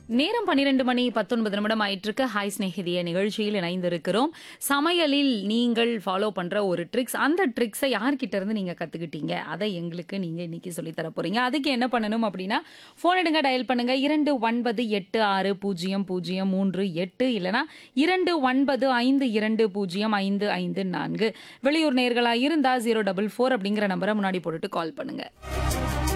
நேரம் 12 மணி 19 நிமிடம் ஆயிட்டிருக்கு. ஹாய் ஸ்நேகிதியே நிகழ்ச்சியில் இணைந்திருக்கிறோம். சமையலில் நீங்கள் ஃபாலோ பண்ற ஒரு ட்ரிக்ஸ், அந்த ட்ரிக்ஸை யார்கிட்ட இருந்து நீங்க கத்துக்கிட்டீங்க? அதை எங்களுக்கு நீங்க இன்னைக்கு சொல்லி தர போறீங்க. அதுக்கு என்ன பண்ணணும் அப்படின்னா, ஃபோன் எடுங்க, டயல் பண்ணுங்க 29860038 இல்லனா 2952055554. வெளியூர் நேயர்களா இருந்தா 044 அப்படிங்கிற நம்பரை முன்னாடி போட்டுட்டு கால் பண்ணுங்க.